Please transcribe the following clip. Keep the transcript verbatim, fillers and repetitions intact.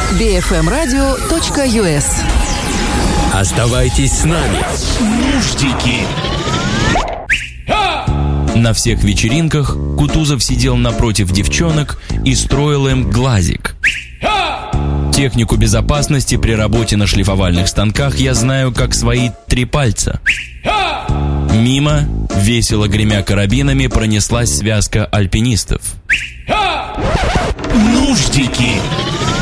би эф эм радио точка ю эс. Оставайтесь с нами. Нуждики. На всех вечеринках Кутузов сидел напротив девчонок и строил им глазик. Технику безопасности при работе на шлифовальных станках я знаю как свои три пальца. Мимо, весело гремя карабинами, пронеслась связка альпинистов. Нуждики.